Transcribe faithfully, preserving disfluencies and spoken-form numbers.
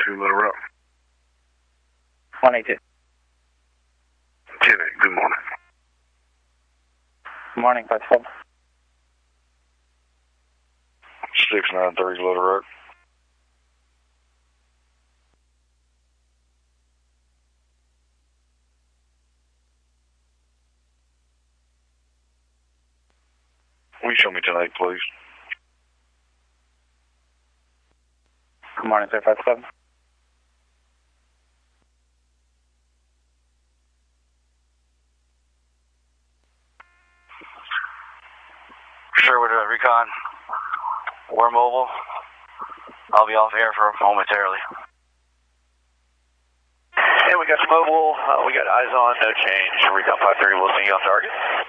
two, Little Rock. one eight two. ten eight, good morning. Good morning, five seven. six nine three, Little Rock. Will you show me ten eight, please? Good morning, sir, five seven. Sure, we're doing recon. We're mobile. I'll be off air for momentarily. And we got mobile. Uh, we got eyes on, no change. Recon five three, we'll see you on target.